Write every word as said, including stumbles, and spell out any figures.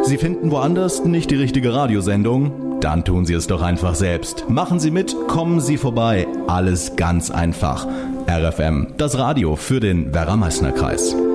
Sie finden woanders nicht die richtige Radiosendung? Dann tun Sie es doch einfach selbst. Machen Sie mit, kommen Sie vorbei. Alles ganz einfach. R F M, das Radio für den Werra-Meißner-Kreis.